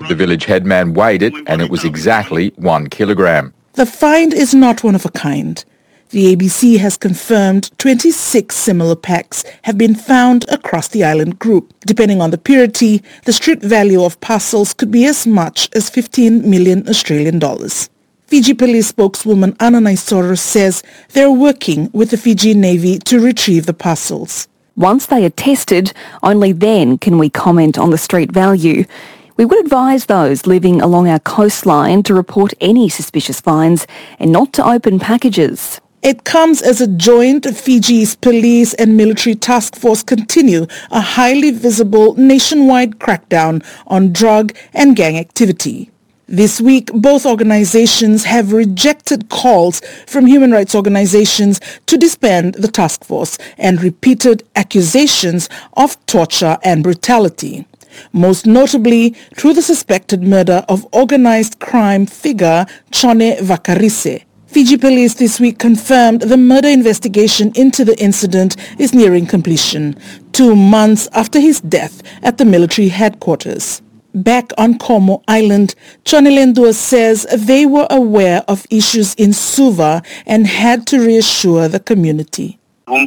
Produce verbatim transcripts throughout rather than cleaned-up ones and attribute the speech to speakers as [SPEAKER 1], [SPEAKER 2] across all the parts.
[SPEAKER 1] The village headman weighed it and it was exactly one kilogram.
[SPEAKER 2] The find is not one of a kind. The A B C has confirmed twenty-six similar packs have been found across the island group. Depending on the purity, the street value of parcels could be as much as fifteen million Australian dollars. Fiji Police spokeswoman Anna Naisoro says they're working with the Fiji Navy to retrieve the parcels.
[SPEAKER 3] Once they are tested, only then can we comment on the street value. We would advise those living along our coastline to report any suspicious finds and not to open packages.
[SPEAKER 2] It comes as a joint Fiji's police and military task force continue a highly visible nationwide crackdown on drug and gang activity. This week, both organizations have rejected calls from human rights organizations to disband the task force and repeated accusations of torture and brutality. Most notably through the suspected murder of organized crime figure Chone Vakarise. Fiji Police this week confirmed the murder investigation into the incident is nearing completion, two months after his death at the military headquarters. Back on Como Island, Chone Lendua says they were aware of issues in Suva and had to reassure the community.
[SPEAKER 4] When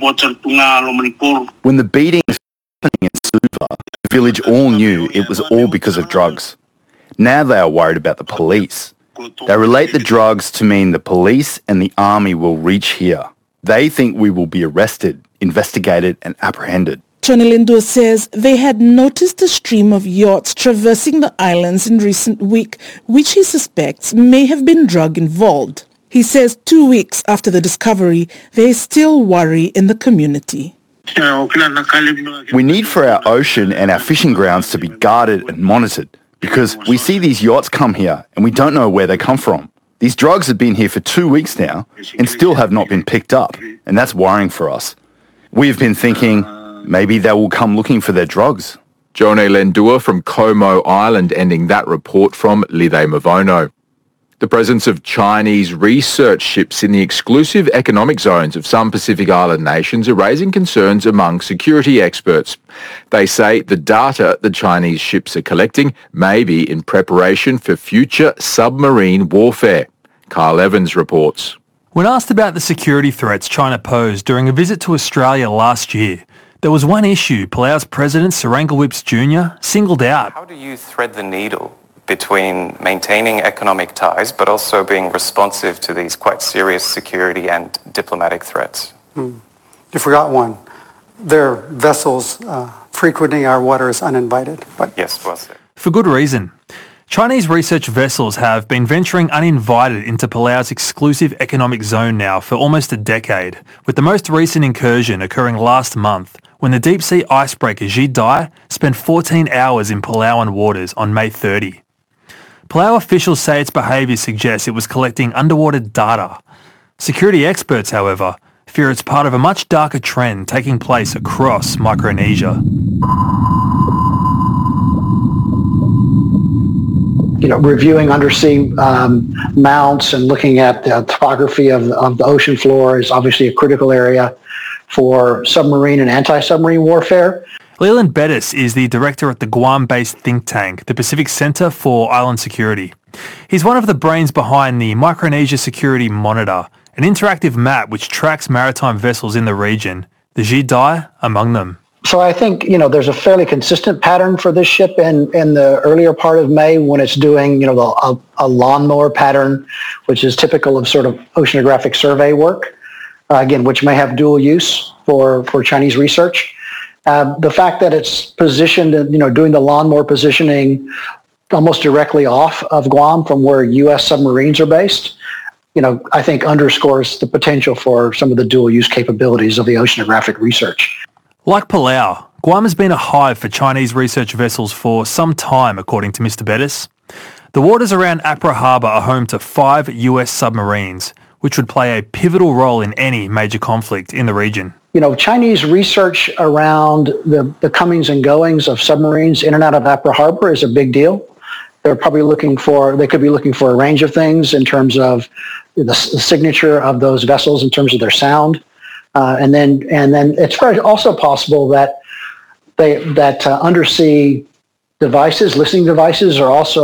[SPEAKER 4] the beating was happening in Suva, the village all knew it was all because of drugs. Now they are worried about the police. They relate the drugs to mean the police and the army will reach here. They think we will be arrested, investigated and apprehended.
[SPEAKER 2] Chone Lendua says they had noticed a stream of yachts traversing the islands in recent week, which he suspects may have been drug involved. He says two weeks after the discovery, there is still worry in the community.
[SPEAKER 4] We need for our ocean and our fishing grounds to be guarded and monitored because we see these yachts come here and we don't know where they come from. These drugs have been here for two weeks now and still have not been picked up, and that's worrying for us. We've been thinking maybe they will come looking for their drugs.
[SPEAKER 1] Chone Lendua from Como Island ending that report from Lide Mavono. The presence of Chinese research ships in the exclusive economic zones of some Pacific Island nations are raising concerns among security experts. They say the data the Chinese ships are collecting may be in preparation for future submarine warfare. Carl Evans reports.
[SPEAKER 5] When asked about the security threats China posed during a visit to Australia last year, there was one issue Palau's President Serangoon Wipps Junior singled out.
[SPEAKER 6] How do you thread the needle between maintaining economic ties but also being responsive to these quite serious security and diplomatic threats?
[SPEAKER 7] Hmm. You forgot one. There are vessels uh, frequenting our waters uninvited. But
[SPEAKER 6] yes, well said.
[SPEAKER 5] For good reason. Chinese research vessels have been venturing uninvited into Palau's exclusive economic zone now for almost a decade, with the most recent incursion occurring last month when the deep-sea icebreaker Ji Dai spent fourteen hours in Palauan waters on May thirtieth. Palau officials say its behaviour suggests it was collecting underwater data. Security experts, however, fear it's part of a much darker trend taking place across Micronesia.
[SPEAKER 8] You know, reviewing undersea um, mounts and looking at the topography of, of the ocean floor is obviously a critical area for submarine and anti-submarine warfare.
[SPEAKER 5] Leland Bettis is the director at the Guam-based think tank, the Pacific Centre for Island Security. He's one of the brains behind the Micronesia Security Monitor, an interactive map which tracks maritime vessels in the region, the Ji Dai among them.
[SPEAKER 8] So I think, you know, there's a fairly consistent pattern for this ship in, in the earlier part of May when it's doing, you know, a, a lawnmower pattern, which is typical of sort of oceanographic survey work, uh, again, which may have dual use for, for Chinese research. Uh, the fact that it's positioned, you know, doing the lawnmower positioning almost directly off of Guam from where U S submarines are based, you know, I think underscores the potential for some of the dual use capabilities of the oceanographic research.
[SPEAKER 5] Like Palau, Guam has been a hive for Chinese research vessels for some time, according to Mister Bettis. The waters around Apra Harbour are home to five U S submarines, which would play a pivotal role in any major conflict in the region.
[SPEAKER 8] You know, Chinese research around the, the comings and goings of submarines in and out of Apra Harbor is a big deal. They're probably looking for, they could be looking for a range of things in terms of the, the signature of those vessels, in terms of their sound. Uh, and then and then it's very also possible that they that uh, undersea devices, listening devices, are also